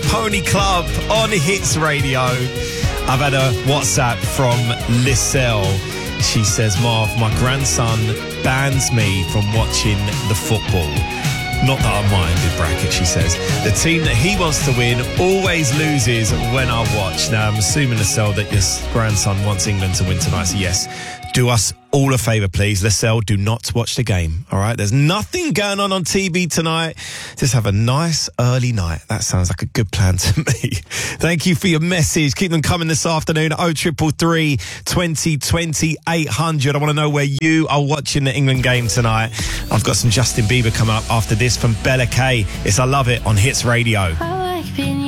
Pony Club on Hits Radio. I've had a WhatsApp from Lisselle. She says, Marv, my grandson bans me from watching the football. Not that I mind, in bracket, she says. The team that he wants to win always loses when I watch. Now, I'm assuming, Lisselle, that your grandson wants England to win tonight. So, yes, do us all a favour, please. Lisselle, do not watch the game, all right? There's nothing going on TV tonight. Just have a nice early night. That sounds like a good plan to me. Thank you for your message. Keep them coming this afternoon. 0333 2020 800. I want to know where you are watching the England game tonight. I've got some Justin Bieber coming up after this from Bella K. It's I Love It on Hits Radio.